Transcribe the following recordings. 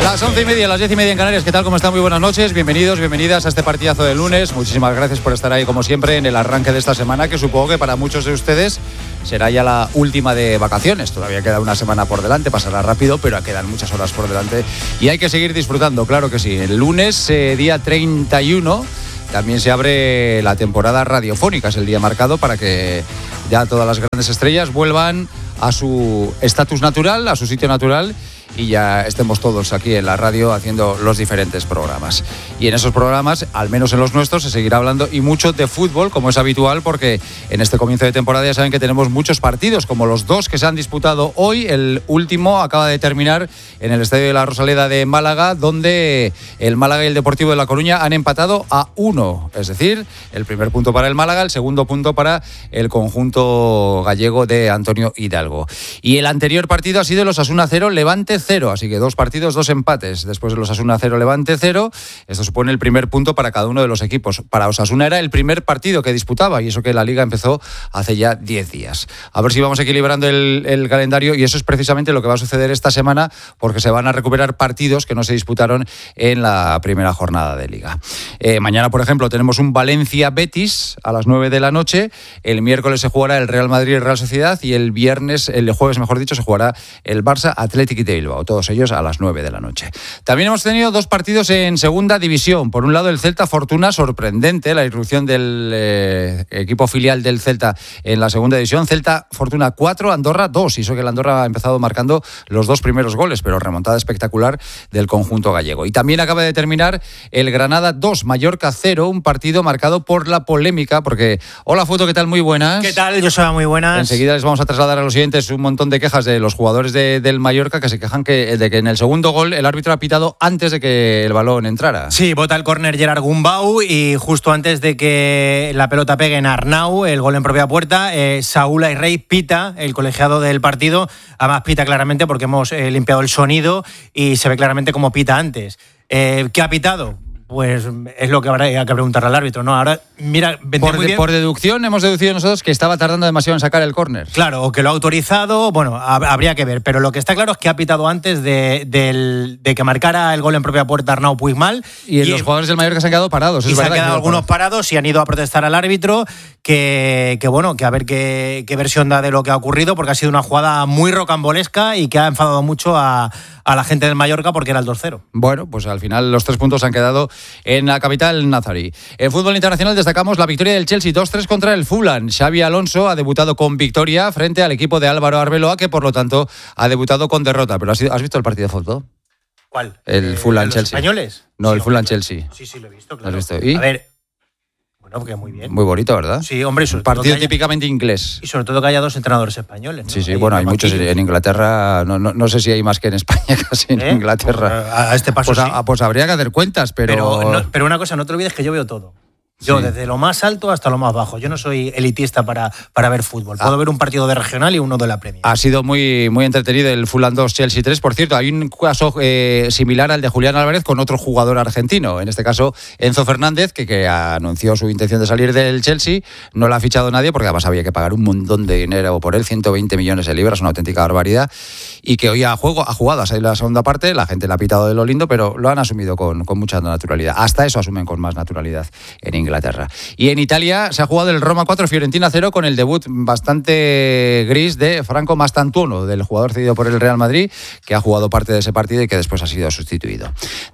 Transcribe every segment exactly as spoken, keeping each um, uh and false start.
Las once y media, las diez y media en Canarias. ¿Qué tal? ¿Cómo están? Muy buenas noches. Bienvenidos, bienvenidas a este partidazo del lunes. Muchísimas gracias por estar ahí, como siempre, en el arranque de esta semana, que supongo que para muchos de ustedes será ya la última de vacaciones. Todavía queda una semana por delante, pasará rápido, pero quedan muchas horas por delante y hay que seguir disfrutando, claro que sí. El lunes, eh, día treinta y uno, también se abre la temporada radiofónica. Es el día marcado para que ya todas las grandes estrellas vuelvan a su estatus natural, a su sitio natural, y ya estemos todos aquí en la radio haciendo los diferentes programas. Y en esos programas, al menos en los nuestros, se seguirá hablando y mucho de fútbol, como es habitual, porque en este comienzo de temporada ya saben que tenemos muchos partidos, como los dos que se han disputado hoy. El último acaba de terminar en el Estadio de la Rosaleda de Málaga, donde el Málaga y el Deportivo de La Coruña han empatado a uno. Es decir, el primer punto para el Málaga, el segundo punto para el conjunto gallego de Antonio Hidalgo. Y el anterior partido ha sido el Osasuna cero, Levante cero, así que dos partidos, dos empates. Después del Osasuna cero, Levante cero, esto supone el primer punto para cada uno de los equipos. Para Osasuna era el primer partido que disputaba, y eso que la Liga empezó hace ya diez días. A ver si vamos equilibrando el, el calendario, y eso es precisamente lo que va a suceder esta semana, porque se van a recuperar partidos que no se disputaron en la primera jornada de Liga. Eh, mañana, por ejemplo, tenemos un Valencia-Betis a las nueve de la noche. El miércoles se jugará el Real Madrid y Real Sociedad, y el viernes, el jueves mejor dicho, se jugará el Barça Athletic de Bilbao, todos ellos a las nueve de la noche. También hemos tenido dos partidos en segunda división. Por un lado, el Celta Fortuna, sorprendente la irrupción del eh, equipo filial del Celta en la segunda división. Celta Fortuna cuatro, Andorra dos, y eso que el Andorra ha empezado marcando los dos primeros goles, pero remontada espectacular del conjunto gallego. Y también acaba de terminar el Granada dos, Mallorca cero, un partido marcado por la polémica, porque... Hola, Foto, ¿qué tal? Muy buenas. ¿Qué tal? Yo soy muy buenas. Enseguida les vamos a trasladar a los siguientes un montón de quejas de los jugadores de, del Mallorca, que se quejan que, de que en el segundo gol el árbitro ha pitado antes de que el balón entrara. Sí, bota el córner Gerard Gumbau, y justo antes de que la pelota pegue en Arnau, el gol en propia puerta, eh, Saúl Ayrey pita, el colegiado del partido. Además pita claramente porque hemos eh, limpiado el sonido y se ve claramente cómo pita antes. Eh, ¿Qué ha pitado? Pues es lo que habrá que preguntarle al árbitro, ¿no? Ahora, mira, por, de, por deducción hemos deducido nosotros que estaba tardando demasiado en sacar el córner. Claro, o que lo ha autorizado, bueno, habría que ver, pero lo que está claro es que ha pitado antes de, de, de que marcara el gol en propia puerta Arnau Puigmal. Y, y los jugadores del Mallorca se han quedado parados. Y es se verdad, han quedado algunos parados y han ido a protestar al árbitro, que, que bueno, que a ver qué, qué versión da de lo que ha ocurrido, porque ha sido una jugada muy rocambolesca y que ha enfadado mucho a, a la gente del Mallorca porque era el dos cero. Bueno, pues al final los tres puntos han quedado en la capital nazarí. En fútbol internacional destacamos la victoria del Chelsea dos tres contra el Fulham. Xabi Alonso ha debutado con victoria frente al equipo de Álvaro Arbeloa, que por lo tanto ha debutado con derrota. Pero ¿has, has visto el partido de fútbol? ¿Cuál? El eh, Fulham-Chelsea. ¿Los españoles? No, sí, el Fulham-Chelsea. Sí, sí, lo he visto, claro. ¿Lo has visto? ¿Y? A ver, bueno, porque muy bien. Muy bonito, ¿verdad? Sí, hombre. Un partido haya... típicamente inglés. Y sobre todo que haya dos entrenadores españoles, ¿no? Sí, sí, hay bueno, hay muchos en Inglaterra. No, no, no sé si hay más que en España, casi en ¿Eh? Inglaterra. Pues a este paso pues, sí. a, pues habría que hacer cuentas, pero... Pero, no, pero una cosa, no te olvides que yo veo todo. Yo, sí. Desde lo más alto hasta lo más bajo. Yo no soy elitista para, para ver fútbol. Puedo ah. ver un partido de regional y uno de la Premier. Ha sido muy, muy entretenido el Fulham dos, Chelsea tres. Por cierto, hay un caso eh, similar al de Julián Álvarez con otro jugador argentino. En este caso, Enzo Fernández, que, que anunció su intención de salir del Chelsea. No lo ha fichado nadie porque además había que pagar un montón de dinero por él, ciento veinte millones de libras, una auténtica barbaridad. Y que hoy ha, juego, ha jugado, ha salido la segunda parte, la gente le ha pitado de lo lindo, pero lo han asumido con, con mucha naturalidad. Hasta eso asumen con más naturalidad en Inglaterra. Y en Italia se ha jugado el Roma cuatro, Fiorentina cero, con el debut bastante gris de Franco Mastantuono, del jugador cedido por el Real Madrid, que ha jugado parte de ese partido y que después ha sido sustituido.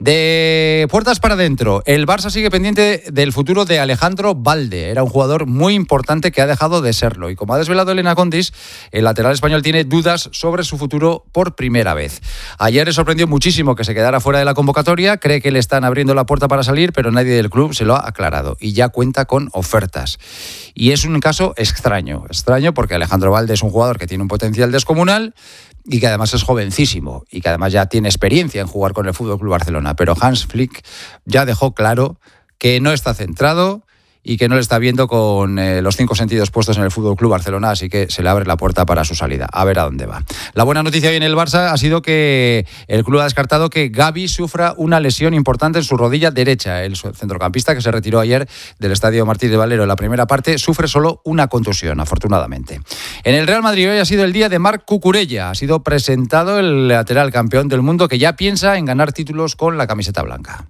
De puertas para adentro, el Barça sigue pendiente del futuro de Alejandro Balde. Era un jugador muy importante que ha dejado de serlo. Y como ha desvelado Elena Condis, el lateral español tiene dudas sobre su futuro por primera vez. Ayer le sorprendió muchísimo que se quedara fuera de la convocatoria. Cree que le están abriendo la puerta para salir, pero nadie del club se lo ha aclarado. Y ya cuenta con ofertas. Y es un caso extraño, extraño porque Alejandro Balde es un jugador que tiene un potencial descomunal y que además es jovencísimo y que además ya tiene experiencia en jugar con el F C Barcelona. Pero Hans Flick ya dejó claro que no está centrado y que no le está viendo con eh, los cinco sentidos puestos en el Fútbol Club Barcelona, así que se le abre la puerta para su salida. A ver a dónde va. La buena noticia hoy en el Barça ha sido que el club ha descartado que Gavi sufra una lesión importante en su rodilla derecha. El centrocampista que se retiró ayer del Estadio Martí de Valero en la primera parte sufre solo una contusión, afortunadamente. En el Real Madrid hoy ha sido el día de Marc Cucurella. Ha sido presentado el lateral campeón del mundo que ya piensa en ganar títulos con la camiseta blanca.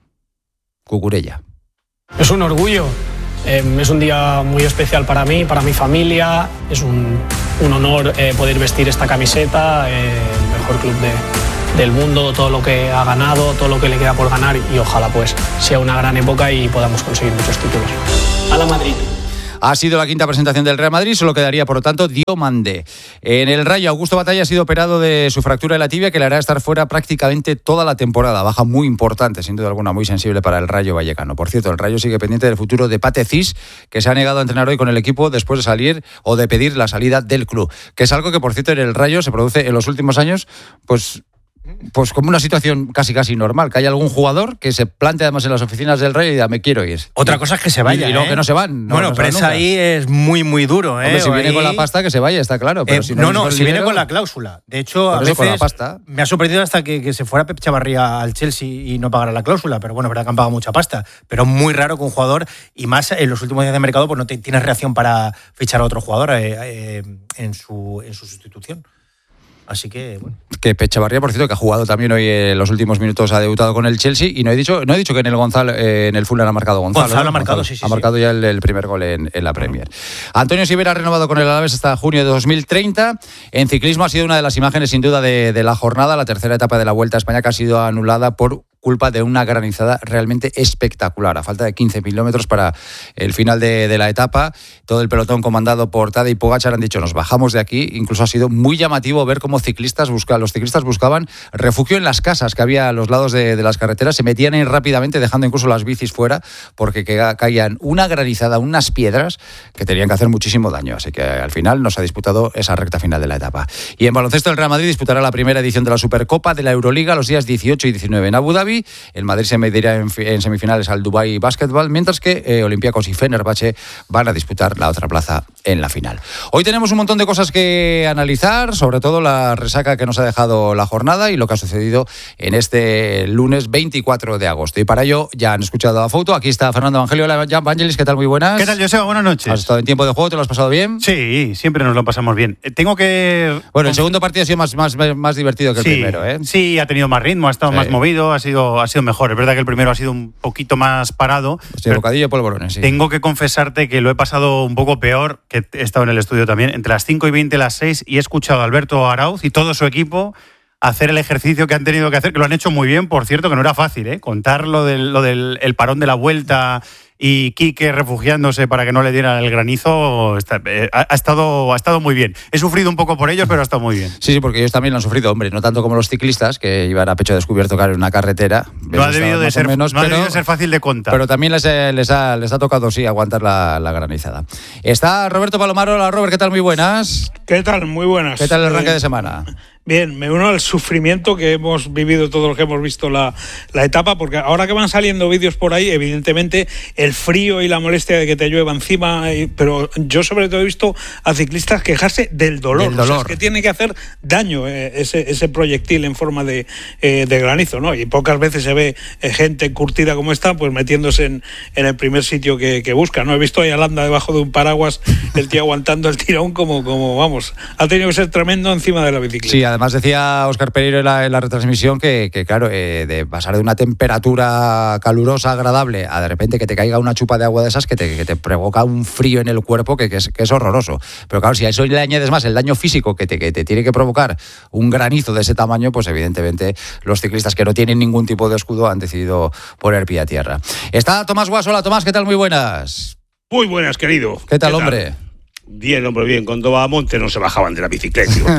Cucurella. Es un orgullo, eh, es un día muy especial para mí, para mi familia. Es un, un honor eh, poder vestir esta camiseta, eh, el mejor club de, del mundo, todo lo que ha ganado, todo lo que le queda por ganar, y ojalá pues sea una gran época y podamos conseguir muchos títulos. ¡A la Madrid! Ha sido la quinta presentación del Real Madrid, solo quedaría, por lo tanto, Diomandé. En el Rayo, Augusto Batalla ha sido operado de su fractura de la tibia, que le hará estar fuera prácticamente toda la temporada. Baja muy importante, sin duda alguna, muy sensible para el Rayo Vallecano. Por cierto, el Rayo sigue pendiente del futuro de Pate Cis, que se ha negado a entrenar hoy con el equipo después de salir o de pedir la salida del club. Que es algo que, por cierto, en el Rayo se produce en los últimos años, pues... Pues como una situación casi casi normal, que hay algún jugador que se plantea además en las oficinas del Rey y diga, me quiero ir. Otra cosa es que se vaya, y, y luego ¿eh? que no se van. No, bueno, no pero nunca. ahí es muy, muy duro, ¿eh? Hombre, si viene ahí... con la pasta, que se vaya, está claro. Pero eh, si no, no, no, si dinero... viene con la cláusula. De hecho, a eso, veces con la pasta. Me ha sorprendido hasta que, que se fuera Pep Chavarría al Chelsea y no pagara la cláusula, pero bueno, es verdad que han pagado mucha pasta. Pero es muy raro que un jugador, y más en los últimos días de mercado, pues no te, tienes reacción para fichar a otro jugador eh, eh, en, su, en su sustitución. Así que, bueno. Que Pechavarría, por cierto, que ha jugado también hoy en los últimos minutos, ha debutado con el Chelsea, y no he dicho no he dicho que en el Gonzalo, eh, en el Fulham ha marcado Gonzalo. Gonzalo ¿no? ha marcado, Gonzalo, sí, sí. Ha marcado sí. ya el, el primer gol en, en la Premier. Antonio Sivera ha renovado con el Alavés hasta junio de dos mil treinta. En ciclismo ha sido una de las imágenes, sin duda, de, de la jornada, la tercera etapa de la Vuelta a España, que ha sido anulada por culpa de una granizada realmente espectacular. A falta de quince kilómetros para el final de, de la etapa, todo el pelotón comandado por Tadej Pogačar han dicho, nos bajamos de aquí. Incluso ha sido muy llamativo ver cómo ciclistas busca, los ciclistas buscaban refugio en las casas que había a los lados de, de las carreteras, se metían ahí rápidamente, dejando incluso las bicis fuera, porque que, caían una granizada, unas piedras que tenían que hacer muchísimo daño. Así que al final nos ha disputado esa recta final de la etapa. Y en baloncesto, el Real Madrid disputará la primera edición de la Supercopa de la Euroliga los días dieciocho y diecinueve en Abu Dhabi. El Madrid se medirá en, en semifinales al Dubai Basketball, mientras que eh, Olympiacos y Fenerbahce van a disputar la otra plaza en la final. Hoy tenemos un montón de cosas que analizar, sobre todo la resaca que nos ha dejado la jornada y lo que ha sucedido en este lunes veinticuatro de agosto. Y para ello ya han escuchado a Foto. Aquí está Fernando Evangelio. Hola, Vangelis, ¿qué tal? Muy buenas. ¿Qué tal, Joseba? Buenas noches. ¿Has estado en tiempo de juego? ¿Te lo has pasado bien? Sí, siempre nos lo pasamos bien. Tengo que... Bueno, el segundo partido ha sido más, más, más divertido que el sí, primero, ¿eh? Sí, ha tenido más ritmo, ha estado sí. más movido, ha sido, ha sido mejor. Es verdad que el primero ha sido un poquito más parado. Sí, bocadillo de polvorones, sí. Tengo que confesarte que lo he pasado un poco peor, que he estado en el estudio también, entre las cinco y veinte y las seis, y he escuchado a Alberto Arauz y todo su equipo hacer el ejercicio que han tenido que hacer, que lo han hecho muy bien, por cierto, que no era fácil, ¿eh? Contar lo del, lo del el parón de la Vuelta y Quique refugiándose para que no le dieran el granizo, está, eh, ha, ha, estado, ha estado muy bien. He sufrido un poco por ellos, pero ha estado muy bien. Sí, sí, porque ellos también lo han sufrido, hombre, no tanto como los ciclistas, que iban a pecho descubierto en una carretera. No ha debido de ser, menos, no ha debido de ser fácil de contar. Pero también les, les, ha, les ha tocado, sí, aguantar la, la granizada. Está Roberto Palomaro. Hola, Robert, ¿qué tal? Muy buenas. ¿Qué tal? Muy buenas. ¿Qué tal el arranque de semana? Bien, me uno al sufrimiento que hemos vivido todos los que hemos visto la, la etapa, porque ahora que van saliendo vídeos por ahí, evidentemente el frío y la molestia de que te llueva encima, pero yo sobre todo he visto a ciclistas quejarse del dolor, del dolor. O sea, es que tiene que hacer daño eh, ese, ese proyectil en forma de, eh, de granizo, ¿no? Y pocas veces se ve eh, gente curtida como esta, pues metiéndose en, en el primer sitio que, que busca, ¿no? He visto a Yolanda debajo de un paraguas, el tío aguantando el tirón como, como, vamos, ha tenido que ser tremendo encima de la bicicleta. Sí, además decía Óscar Pereiro en la, en la retransmisión que, que claro, eh, de pasar de una temperatura calurosa, agradable, a de repente que te caiga una chupa de agua de esas que te, que te provoca un frío en el cuerpo que, que, es, que es horroroso. Pero claro, si a eso le añades más el daño físico que te, que te tiene que provocar un granizo de ese tamaño, pues evidentemente los ciclistas que no tienen ningún tipo de escudo han decidido poner pie a tierra. Está Tomás Guas. Hola, Tomás, ¿qué tal? Muy buenas. Muy buenas, querido. ¿Qué tal, ¿Qué tal? hombre? Bien, hombre, bien. Cuando va a monte no se bajaban de la bicicleta. Digo,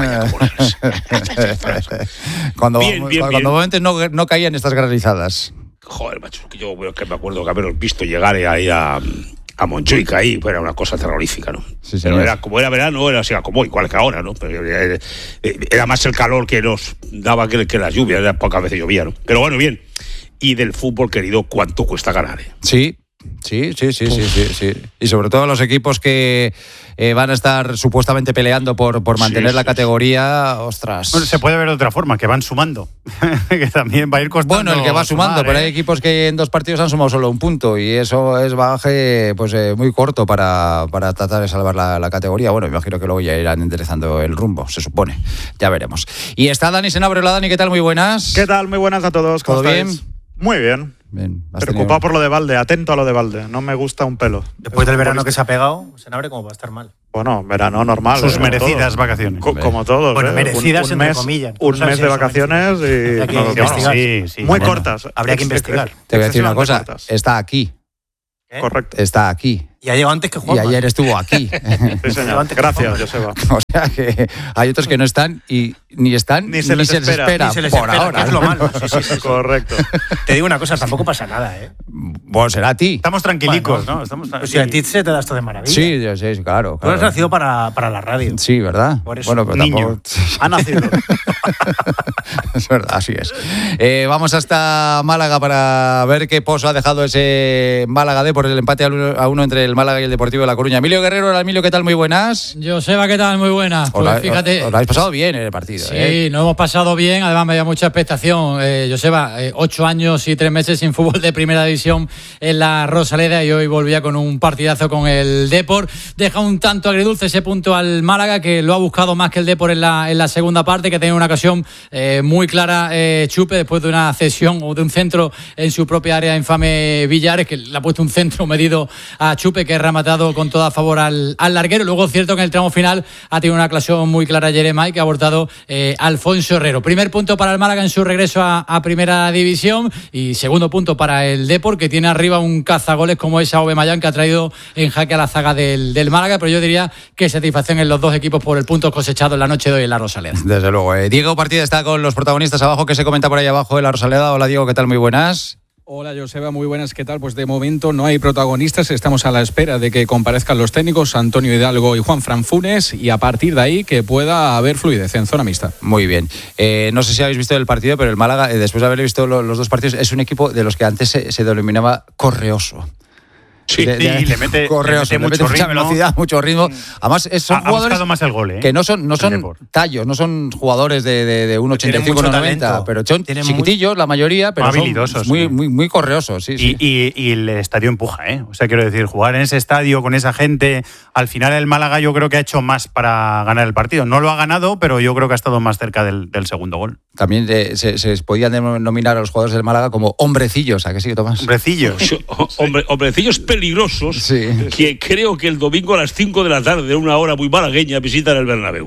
cuando bien, bien, cuando bien. No, no caían estas granizadas. Joder, macho, que yo que me acuerdo que haberos visto llegar ahí a, a Montjuic, ahí, era una cosa terrorífica, ¿no? Sí, pero era, como era verano, era así como igual que ahora, ¿no? Pero era, era más el calor que nos daba que, que las lluvias, era pocas veces llovía, ¿no? Pero bueno, bien. Y del fútbol, querido, ¿cuánto cuesta ganar, eh? Sí. Sí, sí, sí, sí, sí, sí. Y sobre todo los equipos que eh, van a estar supuestamente peleando por, por mantener sí, la sí, categoría, ostras. Bueno, se puede ver de otra forma, que van sumando, que también va a ir costando. Bueno, el que va sumando, sumar, pero ¿eh? Hay equipos que en dos partidos han sumado solo un punto y eso es bagaje pues eh, muy corto para, para tratar de salvar la, la categoría. Bueno, me imagino que luego ya irán enderezando el rumbo, se supone. Ya veremos. Y está Dani Senabre. Hola, Dani, ¿qué tal? Muy buenas. ¿Qué tal? Muy buenas a todos. ¿Todo bien? Muy bien. Bien, preocupado tenido... por lo de Valde, atento a lo de Valde, no me gusta un pelo. Después del verano que se ha pegado, Senabre, ¿cómo va a estar mal? Bueno, verano normal. Sus eh, merecidas vacaciones. Co- como todos. Bueno, eh. merecidas un, un entre mes, comillas. Un mes de vacaciones y... Habría que no, investigar. Sí, sí, muy bueno, cortas. Habría que investigar. Te voy a decir una cosa, cortas. Está aquí. ¿Eh? Correcto. Está aquí. Y ha llegado antes que Juan. Y ayer estuvo aquí. Sí, señor. Gracias, Joseba. O sea que hay otros que no están y ni están ni se ni les se espera, espera ni se les por espera, ahora. Que es lo malo. Sí, sí, sí, correcto. Te digo una cosa, tampoco pasa nada, ¿eh? Bueno, será a ti. Estamos tranquilicos, bueno, ¿no? Estamos o sea, a ti se te da esto de maravilla. Sí, sí, claro. Tú claro. has nacido para, para la radio. Sí, ¿verdad? Por eso. Bueno, pero Niño. tampoco... Ha nacido. Es verdad, así es. Eh, vamos hasta Málaga para ver qué pozo ha dejado ese Málaga D por el empate a uno entre el Málaga y el Deportivo de La Coruña. Emilio Guerrero, hola Emilio, ¿qué tal? Muy buenas. Joseba, ¿qué tal? Muy buenas. Pues os, fíjate. Os, os lo habéis pasado bien en el partido. Sí, ¿eh? nos hemos pasado bien. Además, me había mucha expectación. Eh, Joseba, eh, ocho años y tres meses sin fútbol de primera división en la Rosaleda y hoy volvía con un partidazo con el Depor. Deja un tanto agridulce ese punto al Málaga, que lo ha buscado más que el Depor en la, en la segunda parte, que tenía una ocasión eh, muy clara eh, Chupe después de una cesión o de un centro en su propia área infame Villares, que le ha puesto un centro medido a Chupe, que ha rematado con toda favor al, al larguero. Luego, cierto que en el tramo final ha tenido una ocasión muy clara Jeremai, que ha abortado eh, Alfonso Herrero. Primer punto para el Málaga en su regreso a, a primera división y segundo punto para el Depor, que tiene arriba un cazagoles como esa Aubameyang, que ha traído en jaque a la zaga del, del Málaga, pero yo diría que satisfacción en los dos equipos por el punto cosechado en la noche de hoy en la Rosaleda. Desde luego. Eh. Diego Partida está con los protagonistas abajo. ¿Qué se comenta por ahí abajo en la Rosaleda? Hola Diego, ¿qué tal? Muy buenas. Hola Joseba, muy buenas, ¿qué tal? Pues de momento no hay protagonistas, estamos a la espera de que comparezcan los técnicos Antonio Hidalgo y Juanfran Funes y a partir de ahí que pueda haber fluidez en zona mixta. Muy bien, eh, no sé si habéis visto el partido, pero el Málaga, eh, después de haber visto lo, los dos partidos, es un equipo de los que antes se, se denominaba correoso. Sí, de, de, y le mete, correos, le mete, le mete mucho mucha ritmo, velocidad, mucho ritmo. Además, es, son ha, jugadores ha más el gol, ¿eh? que no son, no son tallos, no son jugadores de, de, de uno ochenta y cinco, uno noventa, pero son tienen chiquitillos muy, la mayoría, pero habilidosos, son muy, sí. muy, muy correosos. Sí, y, sí. Y, y el estadio empuja, ¿eh? O sea, quiero decir, jugar en ese estadio con esa gente, al final el Málaga yo creo que ha hecho más para ganar el partido. No lo ha ganado, pero yo creo que ha estado más cerca del, del segundo gol. También eh, se, se podían denominar a los jugadores del Málaga como hombrecillos, ¿a qué sí, Tomás? Hombrecillos. Hombre, hombrecillos peligrosos, sí. que creo que el domingo a las cinco de la tarde, una hora muy malagueña, visitan el Bernabéu.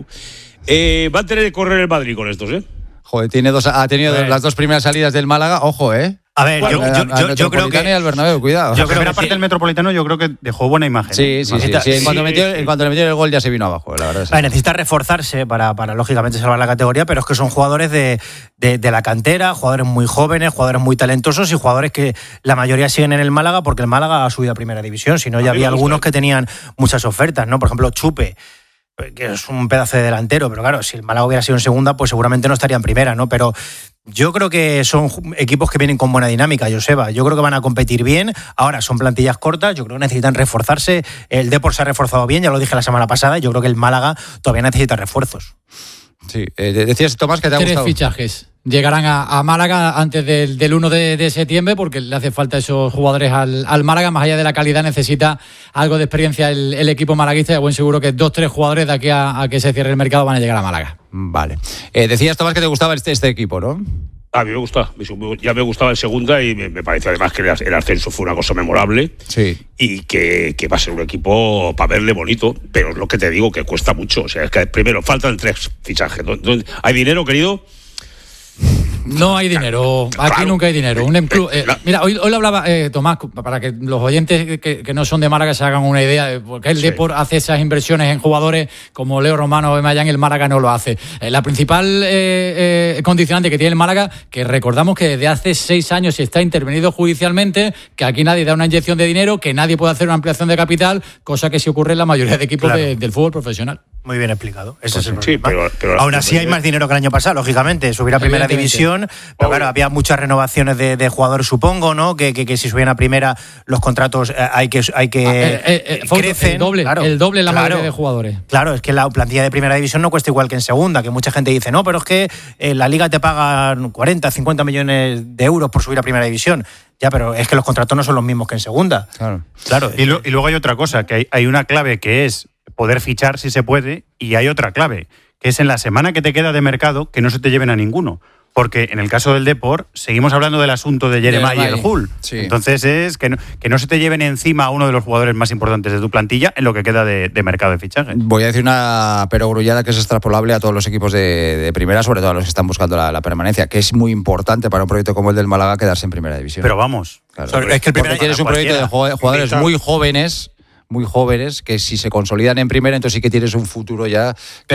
Eh, va a tener que correr el Madrid con estos, ¿eh? Joder, tiene dos, ha tenido bueno. las dos primeras salidas del Málaga, ojo, ¿eh? A ver, bueno, yo, yo, yo, yo creo que al Bernabéu, cuidado. Yo creo que aparte del Metropolitano yo creo que dejó buena imagen. Sí, sí, sí, sí. En, cuanto metió, en cuanto le metió el gol ya se vino abajo, la verdad. Sí. Ver, necesita reforzarse para, para lógicamente salvar la categoría, pero es que son jugadores de, de, de la cantera, jugadores muy jóvenes, jugadores muy talentosos y jugadores que la mayoría siguen en el Málaga porque el Málaga ha subido a primera división. Si no, ya había algunos que tenían muchas ofertas, ¿no? Por ejemplo, Chupe, que es un pedazo de delantero, pero claro, si el Málaga hubiera sido en segunda, pues seguramente no estaría en primera, ¿no? Pero yo creo que son equipos que vienen con buena dinámica, Joseba. Yo creo que van a competir bien. Ahora son plantillas cortas, yo creo que necesitan reforzarse. El Depor se ha reforzado bien, ya lo dije la semana pasada, y yo creo que el Málaga todavía necesita refuerzos. Sí, eh, decías, Tomás, que te ha Tres gustado. Tres fichajes. Llegarán a, a Málaga antes del, del uno de, de septiembre porque le hace falta esos jugadores al, al Málaga. Más allá de la calidad, necesita algo de experiencia el, el equipo malaguista. Y a buen seguro que dos, tres jugadores de aquí a, a que se cierre el mercado van a llegar a Málaga. Vale. Eh, decías, Tomás, que te gustaba este, este equipo, ¿no? A mí me gusta, ya me gustaba el segunda y me, me parece además que el ascenso fue una cosa memorable. Sí. Y que, que va a ser un equipo para verle bonito, pero es lo que te digo, que cuesta mucho. O sea, es que primero faltan tres fichajes. ¿Hay dinero, querido? No hay dinero, aquí claro. Nunca hay dinero. Un emplu- eh, mira, hoy, hoy lo hablaba eh, Tomás, para que los oyentes que, que no son de Málaga se hagan una idea, porque el sí. Depor hace esas inversiones en jugadores como Leo Romano o Mayán, el Málaga no lo hace. Eh, la principal eh, eh, condicionante que tiene el Málaga, que recordamos que desde hace seis años está intervenido judicialmente, que aquí nadie da una inyección de dinero, que nadie puede hacer una ampliación de capital, cosa que sí ocurre en la mayoría de equipos claro. de, del fútbol profesional. Muy bien explicado. Ese pues es el sí, pero, pero Aún así hay más dinero que el año pasado, lógicamente. Subir a primera división división, pero claro, había muchas renovaciones de, de jugadores, supongo, ¿no? Que, que, que si subían a primera los contratos eh, hay que hay que ah, eh, eh, crecen, el doble, claro, el doble la claro, mayoría de jugadores. Claro, es que la plantilla de primera división no cuesta igual que en segunda, que mucha gente dice, no, pero es que en la liga te pagan cuarenta, cincuenta millones de euros por subir a primera división. Ya, pero es que los contratos no son los mismos que en segunda. Claro. claro y, lo, y luego hay otra cosa, que hay, hay una clave que es poder fichar si se puede, y hay otra clave, que es en la semana que te queda de mercado que no se te lleven a ninguno. Porque en el caso del Depor, seguimos hablando del asunto de Jeremiah y el Hull. Sí. Entonces es que no, que no se te lleven encima a uno de los jugadores más importantes de tu plantilla en lo que queda de, de mercado de fichaje. Voy a decir una perogrullada que es extrapolable a todos los equipos de, de primera, sobre todo a los que están buscando la, la permanencia, que es muy importante para un proyecto como el del Málaga quedarse en primera división. Pero vamos. Claro, Sobre, es que el porque primer tienes un proyecto de jugadores muy jóvenes, muy jóvenes, que si se consolidan en primera, entonces sí que tienes un futuro ya.